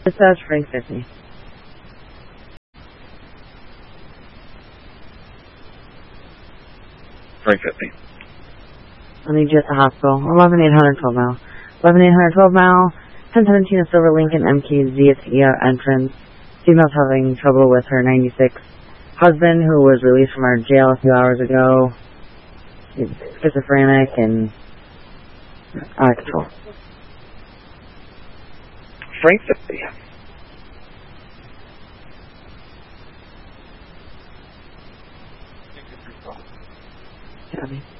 Dispatch Frank 50. Frank 50. I need you at the hospital. 11-800-12 mile. 11-800-12 mile. 1017 of Silver Lincoln MKZ at the ER entrance. Female's having trouble with her 96 husband who was released from our jail a few hours ago. He's schizophrenic and out of control. Frank 50. Copy.